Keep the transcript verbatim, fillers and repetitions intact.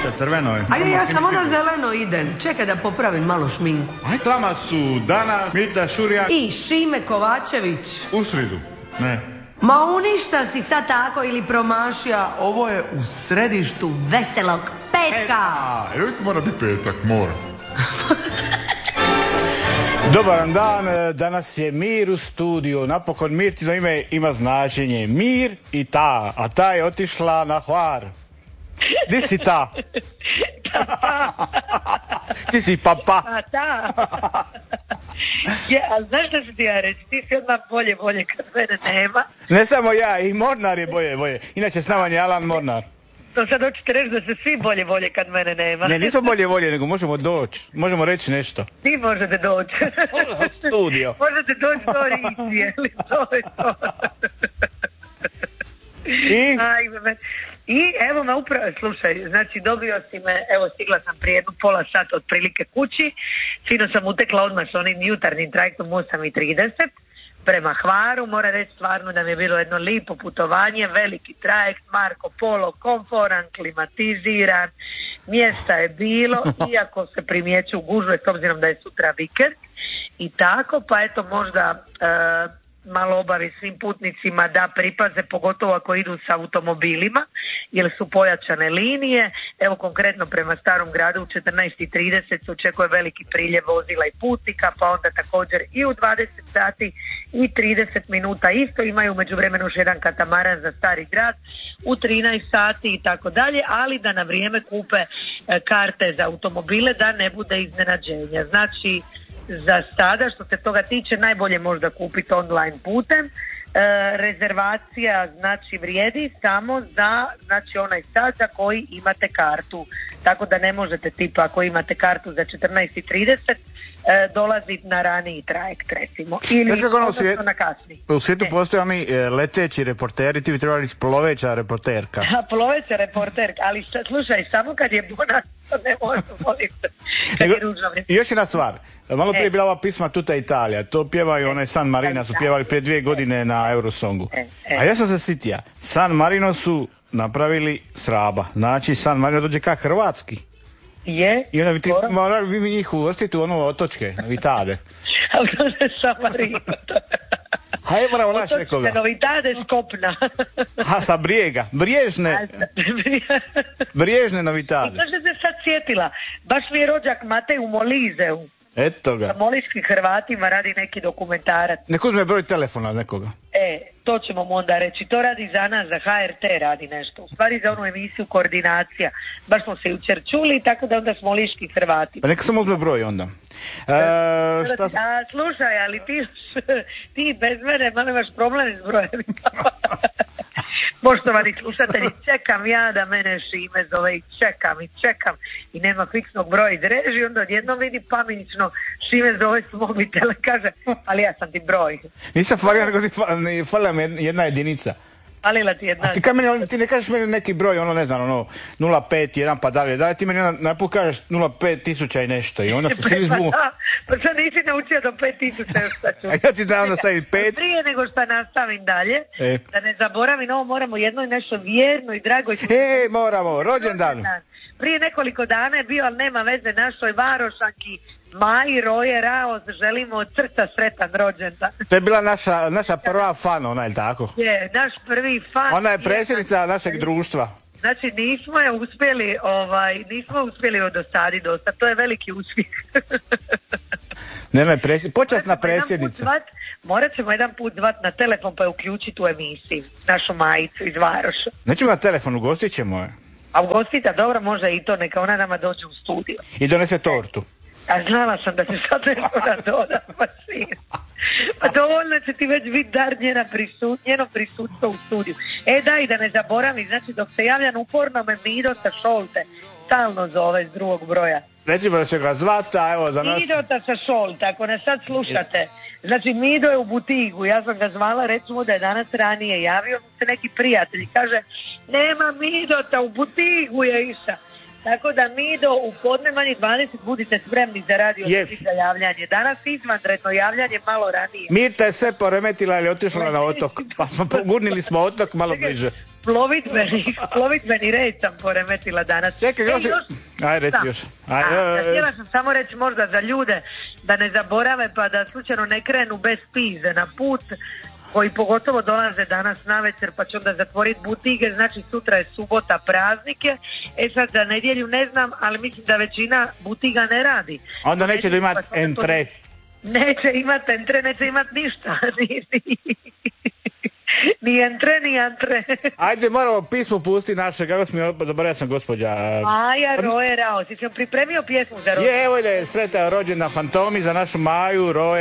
Ka crveno je. Ajde, ja samo na zeleno idem. Čekaj da popravim malo šminku. Aj, tama su danas Mita Šurjak I Šime Kovačević. u sridu. Ne. Ma uništa si sad tako ili promašija. Ovo je u središtu veselog petka. A, uvijek mora biti petak, mora. Dobar dan, danas je Mir u studiju. Napokon Mirtino ime ima značenje Mir i ta, a ta je otišla na Hvar. Di si ta? Ti si papa. A ta. Je, a znaš što ću ti ja reći? Ti si odmah bolje, bolje kad mene nema. Ne samo ja, i Mornar je bolje, bolje. Inače s nama je Alan Mornar. To sad hoćete reći da se svi bolje, bolje kad mene nema. Ne, nismo bolje, bolje, nego možemo doći. Možemo reći nešto. Vi možete doći. Studio. Možete doći do Rici, ali to je to. I? Ajme. I evo me upravo, slušaj, znači dobio si me, evo stigla sam prije jednu pola sata otprilike kući, sino sam utekla odmah s onim jutarnjim trajektom osam i trideset prema Hvaru, mora reći stvarno da mi je bilo jedno lipo putovanje, veliki trajekt, Marko Polo, komforan, klimatiziran, mjesta je bilo, iako se primjeću gužve s obzirom da je sutra vikend i tako, pa eto možda... Uh, malo obavi svim putnicima da pripaze, pogotovo ako idu s automobilima, jer su pojačane linije. Evo konkretno prema Starom gradu u četrnaest i trideset se očekuje veliki priljev vozila i putnika, pa onda također i u dvadeset sati i trideset minuta isto imaju u međuvremenu još jedan katamaran za Stari grad u trinaest sati i tako dalje, ali da na vrijeme kupe e, karte za automobile da ne bude iznenađenja. Znači za sada što se toga tiče najbolje možda kupiti online putem. E, rezervacija znači vrijedi samo za znači onaj sat za koji imate kartu. Tako da ne možete tipa ako imate kartu za četrnaest i trideset e, dolaziti na raniji trajekt recimo. Ili ono svijet, na kasni. U svijetu postoje oni e, leteći reporteri, ti bi trebali ploveća reporterka. A, ploveća reporterka, ali sa, slušaj, samo kad je bona ne možemo voliti. Još jedna stvar, malo prije je bila ova pisma Tuta Italija, to pjevaju e, onaj San Marino, su pjevali prije dvije godine e, na Eurosongu. E, e. A ja sam se sitija, San Marino su napravili s Raba, znači San Marino dođe kak hrvatski. Je? I onda bi ti morali bi mi njih uvrstiti u ono otočke, Vitade. Ali to je San Marino. Hajde moramo naći nekoga. Novitade s kopna. Ha, sa brijega. Briježne. Briježne novitade. I to što se sad sjetila. Baš mi je rođak Matej u Molizeu. Eto ga. Sa moliškim Hrvatima radi neki dokumentarac. Nek uzme broj telefona nekoga. E, to ćemo mu onda reći. To radi za nas, za H R T radi nešto. U stvari za onu emisiju Koordinacija. Baš smo se jučer čuli, tako da onda smo moliški Hrvati. Pa neka sam uzme broj onda. E, šta... A, slušaj, ali ti, ti bez mene malo imaš problem s brojevima. Poštovani slušatelji, čekam ja da mene Šime zove i čekam i čekam i nema fiksnog broja iz režije, onda odjednom vidi pamenično Šime zove s mobitele, kaže, ali ja sam ti broj. Nisam falila, nego ti falila mi jedna jedinica. Falila ti jedna. A ti, ka meni, ti ne kažeš meni neki broj, ono ne znam, ono nula pet jedan pa dalje, da li ti meni naput kažeš nula pet tisuća i nešto i onda se svi zbunu. Pa sad nisi naučio do pet tisuća još šta ću. A ja ti da onda stavim pet. Prije nego što nastavim dalje, e. da ne zaboravim, ovo moramo jednoj nešto vjerno i dragoj. E, moramo, rođendan. Prije nekoliko dana je bio, ali nema veze, našoj Varošanki Maji Roje Raos želimo od srca sretan rođendan. To je bila naša, naša prva fan, ona je tako? Je, naš prvi fan. Ona je predsjednica je, našeg društva. Znači nismo je uspjeli, ovaj, nismo uspjeli odosaditi dosta, to je veliki uspjeh. Nema je presjed... počasna predsjednica. Morat ćemo jedan put zvat na telefon pa je uključiti u emisiju, našu Majicu iz Varoša. Nećemo na telefon, ugostit ćemo je. A ugostita, dobro, može i to, neka ona nama dođe u studio. I donese tortu. A znala sam da se sad nešto nadoda, pa sin. Pa dovoljno će ti već biti dar njena prisut, njeno prisutstvo u studiju. E daj, da ne zaboravim, znači dok se javljam uporno me Mido sa Šolte stalno zove s drugog broja. Recimo da će ga zvata, evo za nas. Midota sa Šolte, ako nas sad slušate. Znači Mido je u butigu, ja sam ga zvala, recimo da je danas ranije javio se neki prijatelj. Kaže, nema Midota, u butigu je iša. Tako da mi do u podne manje dvadeset budite spremni za radio za javljanje. Danas izvanredno javljanje malo ranije. Mirta je sve poremetila ili otišla na otok, pa smo pogurnili smo otok malo bliže. Plovidbeni, plovidbeni red sam poremetila danas. Čekaj, još... Aj, reci još. Aj, A, da htjela sam samo reći možda za ljude da ne zaborave pa da slučajno ne krenu bez pize na put, koji pogotovo dolaze danas navečer pa će onda zatvoriti butige, znači sutra je subota, praznike. E sad za nedjelju ne znam, ali mislim da većina butiga ne radi. Onda neće da imati entre. Neće imati entre, neće imati ništa. Ni entre, ni entre. Ajde, moramo pismo pusti naše, kako smo mi, dobro, ja sam gospođa... Maja Roje Rao, si sam pripremio pjesmu za rođendan. Je, evo ide, sretna rođendan Fantomi za našu Maju Roje.